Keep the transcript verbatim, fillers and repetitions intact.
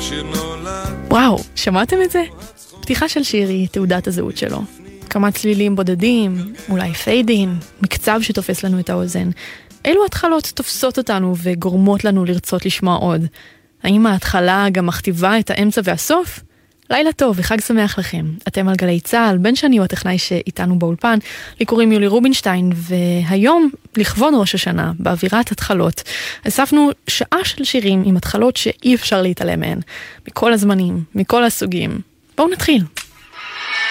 שיר נולד. וואו, שמעתם את זה? פתיחה של שיר היא תעודת הזהות שלו. כמה צלילים בודדים, אולי פיידין, מקצב שתופס לנו את האוזן. אילו התחלות תופסות אותנו וגורמות לנו לרצות לשמוע עוד? האם ההתחלה גם מכתיבה את האמצע והסוף? לילה טוב וחג שמח לכם. אתם על גלי צהל, בן שני הוא הטכנאי שאיתנו באולפן. לי קוראים יולי רובינשטיין, והיום, לכבוד ראש השנה, באווירת התחלות, אספנו שעה של שירים עם התחלות שאי אפשר להתעלם מהן. מכל הזמנים, מכל הסוגים. בואו נתחיל.